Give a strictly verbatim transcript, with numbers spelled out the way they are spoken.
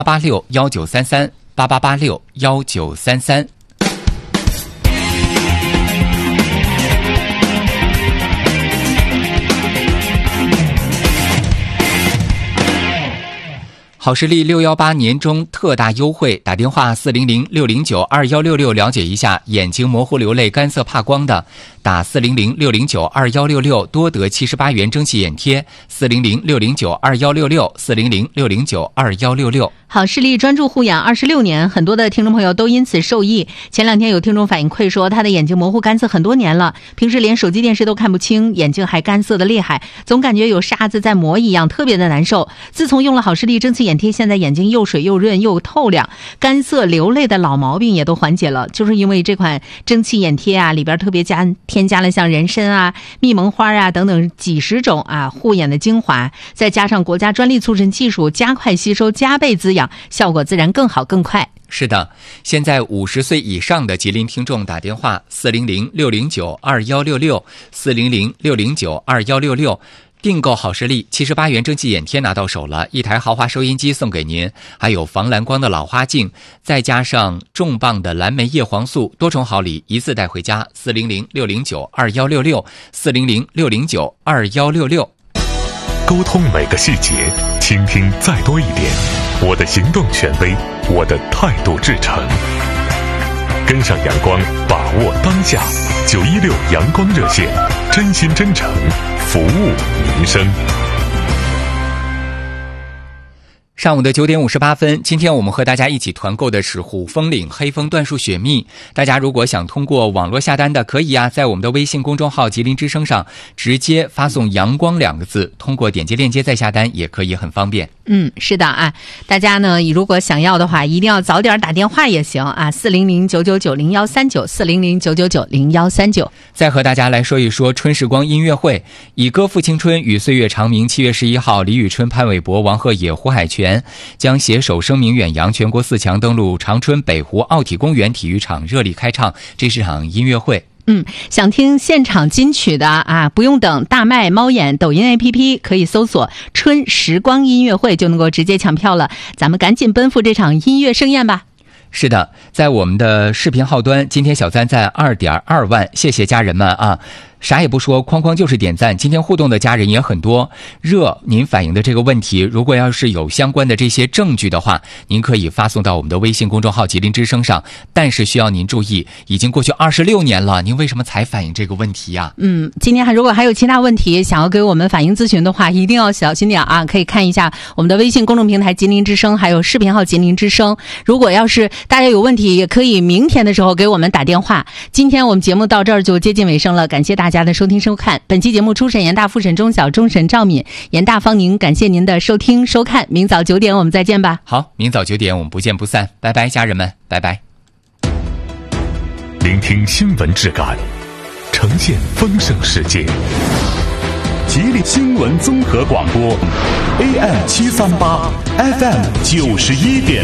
八六幺九三三八八八六幺九三三。好视力六一八年中特大优惠，打电话四零零六零九二幺六六了解一下。眼睛模糊流泪干涩怕光的，打四零零六零九二幺六六多得七十八元蒸汽眼贴，四零零六零九二幺六六四零零六零九二幺六六。 好视力专注护眼二十六年，很多的听众朋友都因此受益。前两天有听众反映馈说，他的眼睛模糊干涩很多年了，平时连手机电视都看不清，眼睛还干涩的厉害，总感觉有沙子在磨一样，特别的难受。自从用了好视力蒸汽眼贴，现在眼睛又水又润又透亮，干涩流泪的老毛病也都缓解了。就是因为这款蒸汽眼贴啊，里边特别加添加了像人参啊、蜜蒙花啊等等几十种啊护眼的精华，再加上国家专利促进技术，加快吸收，加倍滋养，效果自然更好更快。 是的，现在五十岁以上的吉林听众打电话四零零六零九二幺六六四零零六零九二幺六六。订购好视力七十八元蒸汽眼贴拿到手了，一台豪华收音机送给您，还有防蓝光的老花镜，再加上重磅的蓝莓叶黄素，多重好礼一次带回家。四零零六零九二幺六六四零零六零九二幺六六。 沟通每个细节，倾听再多一点。我的行动权威，我的态度至诚。跟上阳光，把握当下。九一六阳光热线，真心真诚，服务民生。 上午的九点五十八分，今天我们和大家一起团购的是虎风岭黑蜂椴树雪蜜。大家如果想通过网络下单的，可以啊，在我们的微信公众号吉林之声上直接发送阳光两个字，通过点击链接再下单也可以，很方便。 嗯，是的啊，大家呢如果想要的话，一定要早点打电话也行啊，四零零九九九零幺三九四零零九九九零幺三九。 再和大家来说一说春时光音乐会，以歌赋青春与岁月长鸣。七月十一号，李宇春、潘玮柏、王鹤野、胡海泉将携手声名远扬，全国四强登陆长春北湖奥体公园体育场，热力开唱这是场音乐会。 嗯，想听现场金曲的啊，不用等，大麦、猫眼、抖音 A P P 可以搜索春时光音乐会就能够直接抢票了，咱们赶紧奔赴这场音乐盛宴吧。 是的，在我们的视频号端，今天小赞赞 二点二万，谢谢家人们啊！啥也不说，哐哐就是点赞。今天互动的家人也很多。热，您反映的这个问题，如果要是有相关的这些证据的话，您可以发送到我们的微信公众号吉林之声上。但是需要您注意，已经过去二十六年了，您为什么才反映这个问题呀、啊？ 嗯，今天还如果还有其他问题想要给我们反映咨询的话，一定要小心点啊！可以看一下我们的微信公众平台吉林之声，还有视频号吉林之声。如果要是大家有问题，也可以明天的时候给我们打电话。今天我们节目到这儿就接近尾声了，感谢大家的收听收看。本期节目初审严大、复审中小、中审赵敏、严大方宁，感谢您的收听收看。明早九点我们再见吧。 好，明早九点我们不见不散，拜拜，家人们，拜拜。 聆听新闻质感，呈现丰盛世界。 吉林新闻综合广播 A M 七三八 F M 九十一点。